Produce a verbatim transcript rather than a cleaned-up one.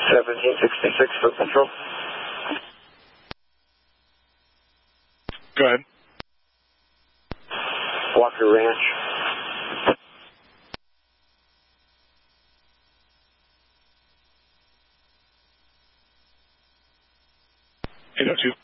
seventeen sixty-six for control. Go ahead. Walker Ranch. eight oh two.